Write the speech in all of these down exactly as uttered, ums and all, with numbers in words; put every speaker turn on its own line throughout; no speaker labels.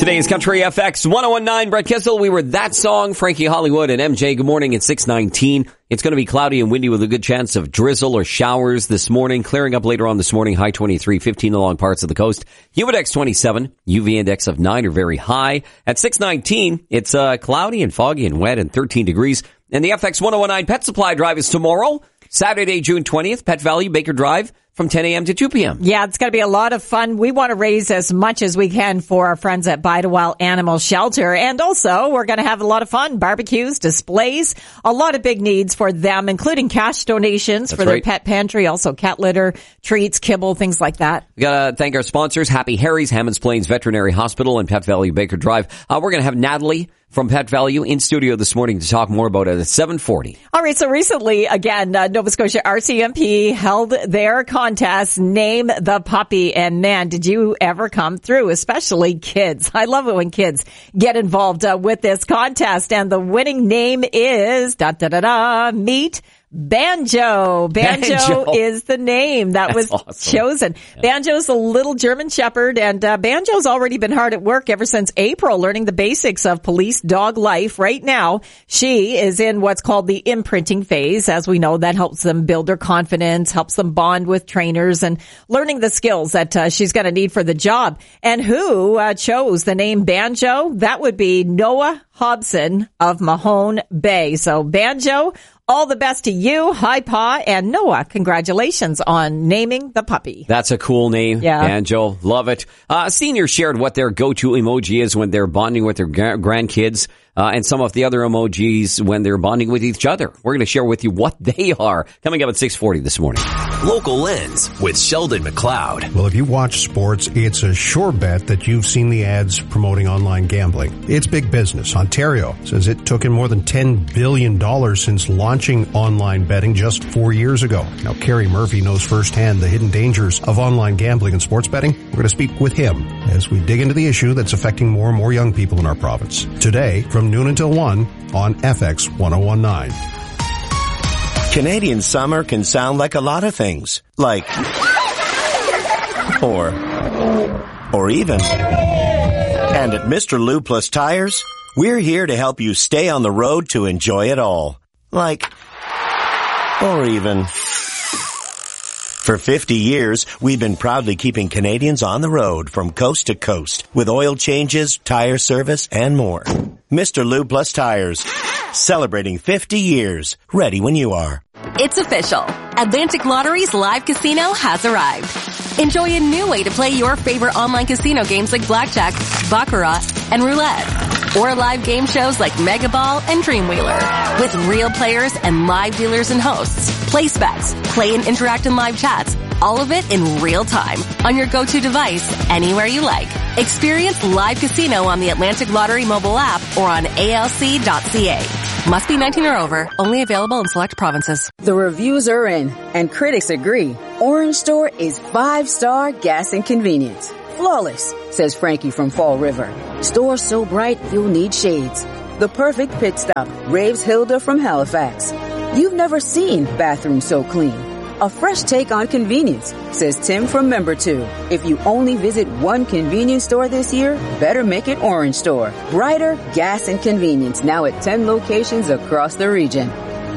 Today's Country F X one oh one point nine, Brett Kissel. We were That Song, Frankie Hollywood and M J. Good morning. It's six nineteen. It's going to be cloudy and windy with a good chance of drizzle or showers this morning. Clearing up later on this morning, high twenty-three, fifteen along parts of the coast. Humidex twenty-seven, U V index of nine or very high. At six nineteen, it's uh, cloudy and foggy and wet and thirteen degrees. And the F X one oh one point nine Pet Supply Drive is tomorrow, Saturday, June twentieth, Pet Value, Baker Drive, from ten a.m. to two p.m.
Yeah, it's going to be a lot of fun. We want to raise as much as we can for our friends at Bidewell Animal Shelter. And also, we're going to have a lot of fun. Barbecues, displays, a lot of big needs for them, including cash donations
That's
for their
right.
pet pantry, also cat litter, treats, kibble, things like that.
We got to thank our sponsors, Happy Harry's, Hammonds Plains Veterinary Hospital, and Pet Value, Baker Drive. Uh, we're going to have Natalie from Pet Value in studio this morning to talk more about it at seven forty.
All right, so recently, again, uh, Nova Scotia R C M P held their contest, Name the Puppy, and man, did you ever come through, especially kids. I love it when kids get involved uh, with this contest, and the winning name is, da-da-da-da, meet Banjo. Banjo. Banjo is the name that
That's
was
awesome.
chosen. Yeah. Banjo's a little German Shepherd, and uh, Banjo's already been hard at work ever since April, learning the basics of police dog life. Right now, she is in what's called the imprinting phase. As we know, that helps them build their confidence, helps them bond with trainers, and learning the skills that uh, she's going to need for the job. And who uh, chose the name Banjo? That would be Noah Hobson of Mahone Bay. So Banjo, all the best to you, Hi Pa, and Noah. Congratulations on naming the puppy.
That's a cool name,
yeah.
Banjo. Love it. Uh, seniors shared what their go-to emoji is when they're bonding with their gra- grandkids. Uh, and some of the other emojis when they're bonding with each other. We're going to share with you what they are. Coming up at six forty this morning.
Local Lens with Sheldon McLeod.
Well, if you watch sports, it's a sure bet that you've seen the ads promoting online gambling. It's big business. Ontario says it took in more than ten billion dollars since launching online betting just four years ago. Now, Kerry Murphy knows firsthand the hidden dangers of online gambling and sports betting. We're going to speak with him as we dig into the issue that's affecting more and more young people in our province. Today, from noon until one on F X one oh one point nine.
Canadian summer can sound like a lot of things. Like, or, or even. And at Mister Lou Plus Tires, we're here to help you stay on the road to enjoy it all. Like, or even. For fifty years, we've been proudly keeping Canadians on the road from coast to coast with oil changes, tire service, and more. Mister Lou Plus Tires, celebrating fifty years, ready when you are.
It's official. Atlantic Lottery's live casino has arrived. Enjoy a new way to play your favorite online casino games like blackjack, baccarat, and roulette. Or live game shows like Mega Ball and Dreamwheeler. With real players and live dealers and hosts. Place bets, play and interact in live chats. All of it in real time on your go-to device, anywhere you like. Experience live casino on the Atlantic Lottery mobile app or on A L C dot C A. Must be nineteen or over. Only available in select provinces.
The reviews are in, and critics agree. Orange Store is five-star gas and convenience. Flawless, says Frankie from Fall River. Store so bright you'll need shades. The perfect pit stop, raves Hilda from Halifax. You've never seen bathrooms so clean. A fresh take on convenience, says Tim from Member two. If you only visit one convenience store this year, better make it Orange Store. Brighter gas and convenience now at ten locations across the region.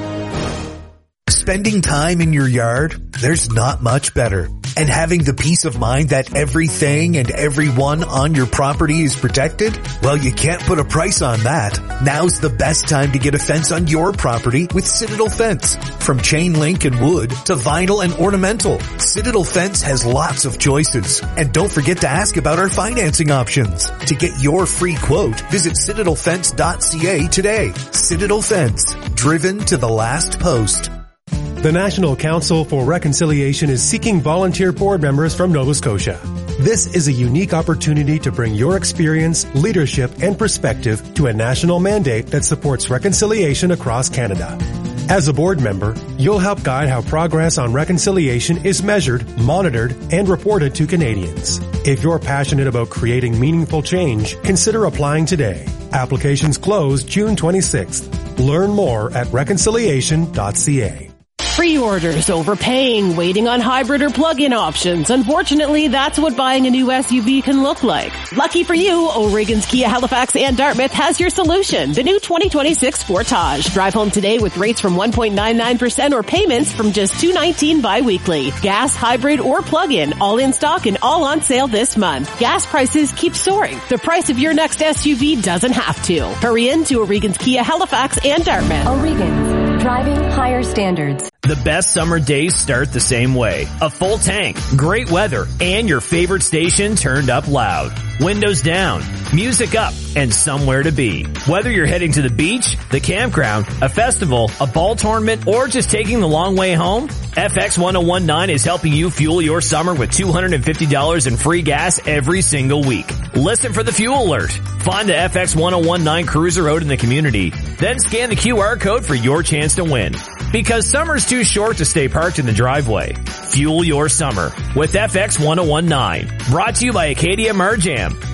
Spending time in your yard, there's not much better. And having the peace of mind that everything and everyone on your property is protected? Well, you can't put a price on that. Now's the best time to get a fence on your property with Citadel Fence. From chain link and wood to vinyl and ornamental, Citadel Fence has lots of choices. And don't forget to ask about our financing options. To get your free quote, visit citadel fence dot c a today. Citadel Fence, driven to the last post.
The National Council for Reconciliation is seeking volunteer board members from Nova Scotia. This is a unique opportunity to bring your experience, leadership, and perspective to a national mandate that supports reconciliation across Canada. As a board member, you'll help guide how progress on reconciliation is measured, monitored, and reported to Canadians. If you're passionate about creating meaningful change, consider applying today. Applications close June twenty-sixth. Learn more at reconciliation dot c a.
Pre-orders, overpaying, waiting on hybrid or plug-in options. Unfortunately, that's what buying a new S U V can look like. Lucky for you, O'Regan's Kia Halifax and Dartmouth has your solution. The new twenty twenty-six Sportage. Drive home today with rates from one point nine nine percent or payments from just two nineteen bi-weekly. Gas, hybrid, or plug-in, all in stock and all on sale this month. Gas prices keep soaring. The price of your next S U V doesn't have to. Hurry in to O'Regan's Kia Halifax and Dartmouth.
O'Regan's, driving higher standards.
The best summer days start the same way. A full tank, great weather, and your favorite station turned up loud. Windows down, music up, and somewhere to be. Whether you're heading to the beach, the campground, a festival, a ball tournament, or just taking the long way home, F X ten nineteen is helping you fuel your summer with two hundred fifty dollars in free gas every single week. Listen for the fuel alert. Find the F X ten nineteen cruiser out in the community, then scan the Q R code for your chance to win. Because summer's too short to stay parked in the driveway. Fuel your summer with F X ten nineteen. Brought to you by Acadia Marjam.